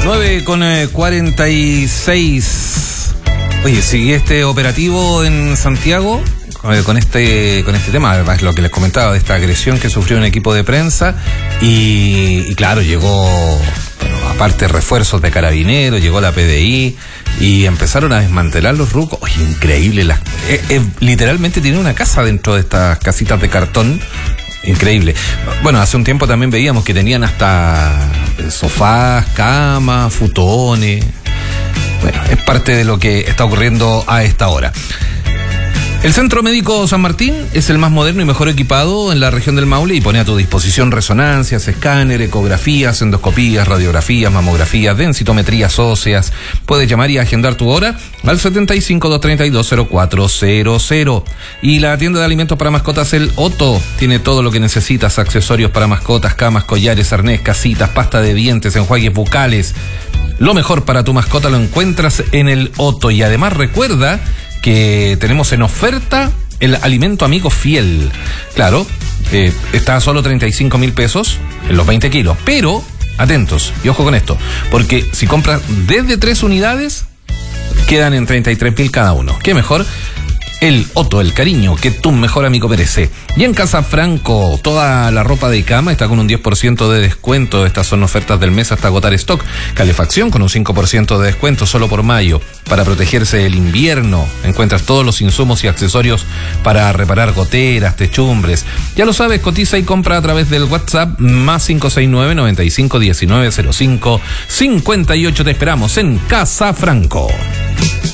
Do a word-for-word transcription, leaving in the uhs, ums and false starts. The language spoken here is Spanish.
nueve con cuarenta y seis. Oye, sigue este operativo en Santiago con este con este tema, además lo que les comentaba de esta agresión que sufrió un equipo de prensa y, y claro, llegó, bueno, aparte refuerzos de carabineros, llegó la P D I y empezaron a desmantelar los rucos. Oye, increíble, la, eh, eh, literalmente tiene una casa dentro de estas casitas de cartón. Increíble. Bueno, hace un tiempo también veíamos que tenían hasta sofás, camas, futones. Bueno, es parte de lo que está ocurriendo a esta hora. El Centro Médico San Martín es el más moderno y mejor equipado en la región del Maule y pone a tu disposición resonancias, escáner, ecografías, endoscopías, radiografías, mamografías, densitometrías óseas. Puedes llamar y agendar tu hora al setenta y cinco, doscientos treinta y dos, cero cuatro cero cero. Y la tienda de alimentos para mascotas, el Otto, tiene todo lo que necesitas: accesorios para mascotas, camas, collares, arnés, casitas, pasta de dientes, enjuagues bucales. Lo mejor para tu mascota lo encuentras en el Otto. Y además recuerda que tenemos en oferta el alimento amigo fiel. Claro, eh, está a solo treinta y cinco mil pesos en los veinte kilos. Pero, atentos, y ojo con esto, porque si compras desde tres unidades, quedan en treinta y tres mil cada uno. ¿Qué mejor? El Otto, el cariño que tu mejor amigo merece. Y en Casa Franco, toda la ropa de cama está con un diez por ciento de descuento. Estas son ofertas del mes hasta agotar stock. Calefacción con un cinco por ciento de descuento solo por mayo. Para protegerse del invierno, encuentras todos los insumos y accesorios para reparar goteras, techumbres. Ya lo sabes, cotiza y compra a través del WhatsApp más cinco seis nueve, noventa y cinco, diecinueve, cero cinco, cincuenta y ocho. Te esperamos en Casa Franco.